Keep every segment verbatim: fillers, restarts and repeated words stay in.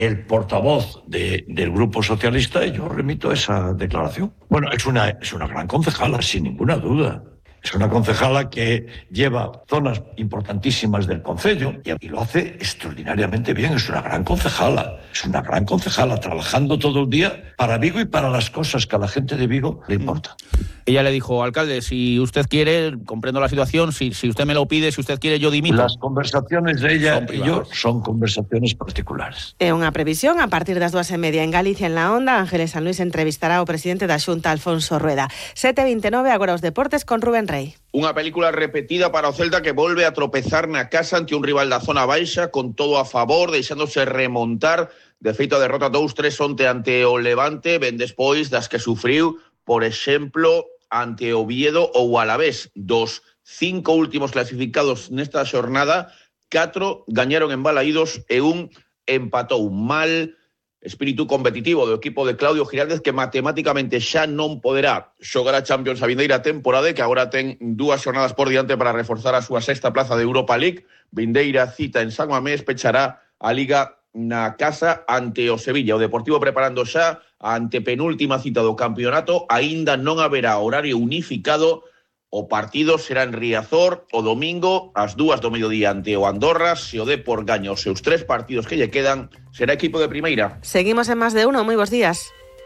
el portavoz de, del Grupo Socialista y yo remito esa declaración. Bueno, es una, es una gran concejala, sin ninguna duda. Es una concejala que lleva zonas importantísimas del concello y lo hace extraordinariamente bien. Es una gran concejala, es una gran concejala trabajando todo el día para Vigo y para las cosas que a la gente de Vigo le importan. Ella le dijo, alcalde, si usted quiere, comprendo la situación, si, si usted me lo pide, si usted quiere, yo dimito. Las conversaciones de ella y yo son conversaciones particulares. É unha previsión, a partir das dúas e media en Galicia, en La Onda, Ángeles San Luis entrevistará ao presidente da Xunta, Alfonso Rueda. sete e veintinueve, agora os deportes con Rubén Rey. Unha película repetida para o Celta que volve a tropezar na casa ante un rival da zona baixa, con todo a favor, deixándose remontar. De feito, a derrota dous tres onte ante o Levante, ben despois das que sufriu, por exemplo, ante Oviedo ou Alavés. Dos cinco últimos clasificados nesta xornada, catro gañaron en Balaídos e un empatou. Mal espírito competitivo do equipo de Claudio Giraldez, que matemáticamente xa non poderá xogar a Champions a vindeira temporada e que agora ten dúas xornadas por diante para reforzar a súa sexta plaza de Europa League. Vindeira cita en San Mamés, pechará a Liga na casa ante o Sevilla. O Deportivo preparando xa a antepenúltima cita do campeonato. Aínda non haberá horario unificado. O partido será en Riazor o domingo ás dúas do mediodía ante o Andorra. Se o Depor gaña os seus tres partidos que lle quedan, será equipo de primeira. Seguimos en Más de Uno, moi bons días.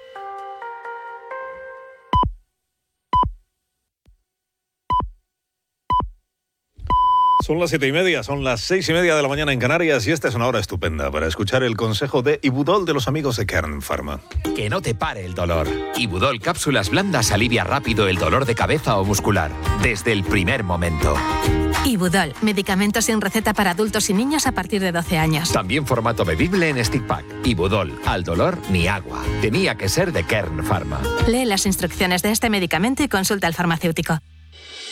Son las siete y media, son las seis y media de la mañana en Canarias y esta es una hora estupenda para escuchar el consejo de Ibudol de los amigos de Kern Pharma. Que no te pare el dolor. Ibudol Cápsulas Blandas alivia rápido el dolor de cabeza o muscular, desde el primer momento. Ibudol, medicamento sin receta para adultos y niños a partir de doce años. También formato bebible en stick pack. Ibudol, al dolor ni agua. Tenía que ser de Kern Pharma. Lee las instrucciones de este medicamento y consulta al farmacéutico.